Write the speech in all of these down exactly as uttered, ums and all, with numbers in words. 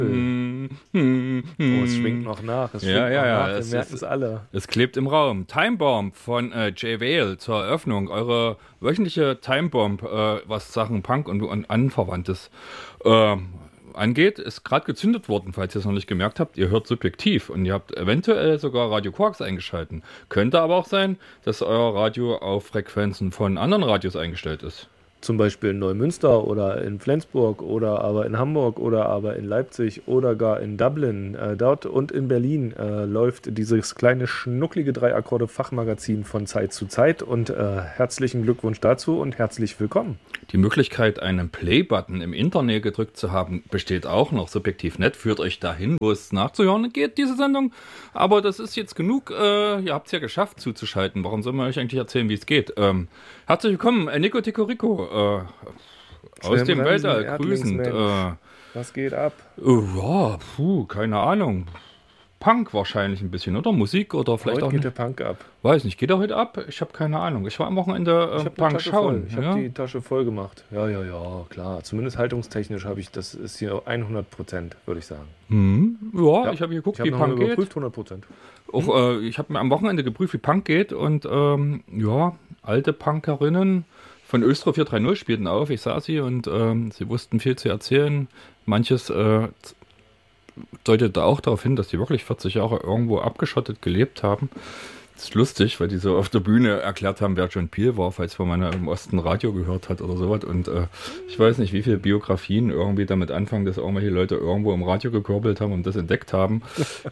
Hm, hm, hm. Oh, es schwingt noch nach. Es Ja, schwingt ja, noch ja, nach. Wir es merken ist- es alle. Es klebt im Raum. Timebomb von äh, Jay Vale zur Eröffnung. Eure wöchentliche Timebomb, äh, was Sachen Punk und, und Anverwandtes äh, angeht, ist gerade gezündet worden, falls ihr es noch nicht gemerkt habt. Ihr hört subjektiv und ihr habt eventuell sogar Radio Quarks eingeschalten. Könnte aber auch sein, dass euer Radio auf Frequenzen von anderen Radios eingestellt ist. Zum Beispiel in Neumünster oder in Flensburg oder aber in Hamburg oder aber in Leipzig oder gar in Dublin. Äh, dort und in Berlin äh, läuft dieses kleine schnucklige Drei-Akkorde-Fachmagazin von Zeit zu Zeit. Und äh, herzlichen Glückwunsch dazu und herzlich willkommen. Die Möglichkeit, einen Play-Button im Internet gedrückt zu haben, besteht auch noch. Subjektiv nett führt euch dahin, wo es nachzuhören geht, diese Sendung. Aber das ist jetzt genug. Äh, ihr habt es ja geschafft zuzuschalten. Warum soll man euch eigentlich erzählen, wie es geht? Ähm, herzlich willkommen, äh, Nico Ticorico. Äh, aus dem Bremsen, Weltall grüßend. Äh, Was geht ab? oh, ja, puh, keine Ahnung. Punk wahrscheinlich ein bisschen, oder? Musik oder vielleicht Heute auch geht nicht. der Punk ab. Weiß nicht, geht er heute ab? Ich habe keine Ahnung. Ich war am Wochenende Ich äh, habe Punk schauen. Ich habe ja? die Tasche voll gemacht. Ja, ja, ja, klar. Zumindest haltungstechnisch habe ich, das ist hier hundert Prozent, würde ich sagen. Hm, ja, Ja, ich habe geguckt, Ich wie habe nochmal Punk geht. überprüft, hundert Prozent. Auch, äh, ich habe mir am Wochenende geprüft, wie Punk geht und ähm, ja, alte Punkerinnen von Östro vier drei null spielten auf. Ich sah sie und ähm, sie wussten viel zu erzählen. Manches äh, deutete auch darauf hin, dass die wirklich vierzig Jahre irgendwo abgeschottet gelebt haben. Das ist lustig, weil die so auf der Bühne erklärt haben, wer John Peel war, falls man mal im Osten Radio gehört hat oder sowas. Und äh, ich weiß nicht, wie viele Biografien irgendwie damit anfangen, dass irgendwelche Leute irgendwo im Radio gekurbelt haben und das entdeckt haben.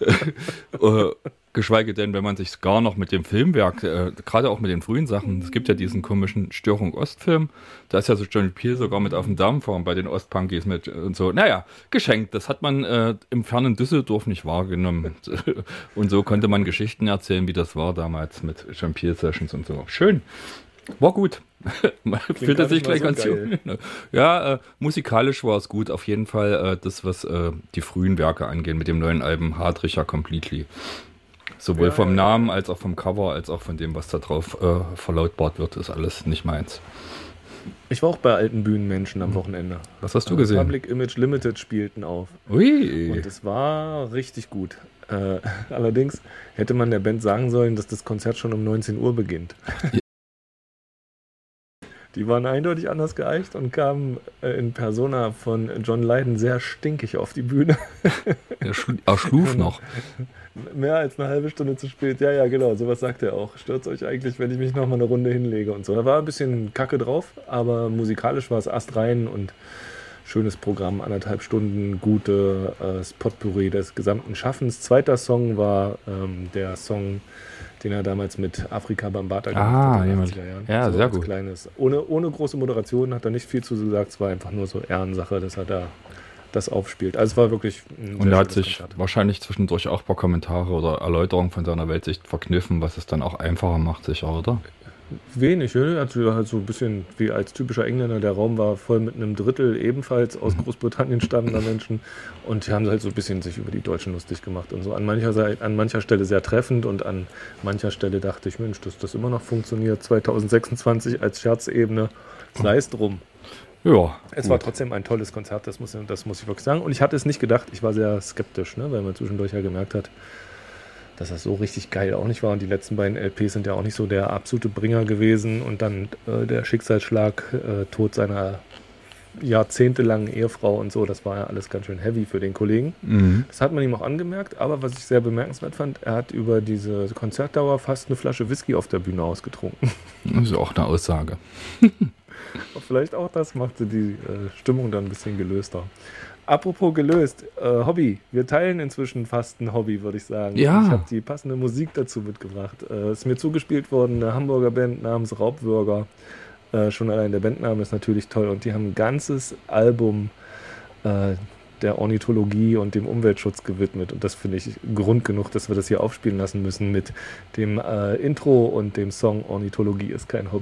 äh, geschweige denn, wenn man sich gar noch mit dem Filmwerk, äh, gerade auch mit den frühen Sachen, es gibt ja diesen komischen Störung Ost-Film, da ist ja so John Peel sogar mit auf dem Dampfer und bei den Ostpunkies mit und so. Naja, geschenkt, das hat man äh, im fernen Düsseldorf nicht wahrgenommen. Und so konnte man Geschichten erzählen, wie das war damals mit John Peel Sessions und so. Schön. War gut. Man fühlte sich gleich ganz jung. Ja, äh, musikalisch war es gut. Auf jeden Fall äh, das, was äh, die frühen Werke angehen, mit dem neuen Album Hardricher Completely. Sowohl Ja, vom ja, Namen als auch vom Cover, als auch von dem, was da drauf äh, verlautbart wird, ist alles nicht meins. Ich war auch bei alten Bühnenmenschen am Wochenende. Was hast du Äh, gesehen? Public Image Limited spielten auf. Ui. Und es war richtig gut. Äh, allerdings hätte man der Band sagen sollen, dass das Konzert schon um neunzehn Uhr beginnt. Die waren eindeutig anders geeicht und kamen äh, in Persona von John Lydon sehr stinkig auf die Bühne. Er, schl er schluf noch. Mehr als eine halbe Stunde zu spät. Ja, ja, genau, sowas sagt er auch. Stört euch eigentlich, wenn ich mich nochmal eine Runde hinlege und so. Da war ein bisschen Kacke drauf, aber musikalisch war es astrein und schönes Programm, anderthalb Stunden, gute äh, Potpourri des gesamten Schaffens. Zweiter Song war ähm, der Song, den er damals mit Afrika Bambata gemacht Ah, hat in den jemand. achtziger Jahren. Ja, so sehr als gut. Kleines. Ohne, ohne große Moderation hat er nicht viel zu gesagt, es war einfach nur so Ehrensache, dass er da das aufspielt. Also es war wirklich ein Und sehr er hat schönes sich Konzert. wahrscheinlich zwischendurch auch ein paar Kommentare oder Erläuterungen von seiner Weltsicht verkniffen, was es dann auch einfacher macht, sicher, oder? Wenig, ne? Also halt so ein bisschen wie als typischer Engländer. Der Raum war voll mit einem Drittel ebenfalls aus Großbritannien stammender Menschen und die haben halt so ein bisschen sich über die Deutschen lustig gemacht und so. An mancher Seite, an mancher Stelle sehr treffend und an mancher Stelle dachte ich, Mensch, dass das immer noch funktioniert. zwanzig sechsundzwanzig als Scherzebene, sei es drum. Ja. Es gut. war trotzdem ein tolles Konzert, das muss, das muss ich wirklich sagen. Und ich hatte es nicht gedacht, ich war sehr skeptisch, ne? Weil man zwischendurch ja gemerkt hat, dass das so richtig geil auch nicht war. Und die letzten beiden L Ps sind ja auch nicht so der absolute Bringer gewesen. Und dann äh, der Schicksalsschlag, äh, Tod seiner jahrzehntelangen Ehefrau und so, das war ja alles ganz schön heavy für den Kollegen. Mhm. Das hat man ihm auch angemerkt, aber was ich sehr bemerkenswert fand, er hat über diese Konzertdauer fast eine Flasche Whisky auf der Bühne ausgetrunken. Das ist auch eine Aussage. Vielleicht auch das machte die äh, Stimmung dann ein bisschen gelöster. Apropos gelöst, äh, Hobby. Wir teilen inzwischen fast ein Hobby, würde ich sagen. Ja. Ich habe die passende Musik dazu mitgebracht. Äh, ist mir zugespielt worden, eine Hamburger Band namens Raubwürger. Äh, schon allein der Bandname ist natürlich toll. Und die haben ein ganzes Album äh, der Ornithologie und dem Umweltschutz gewidmet. Und das finde ich Grund genug, dass wir das hier aufspielen lassen müssen mit dem äh, Intro und dem Song Ornithologie ist kein Hobby.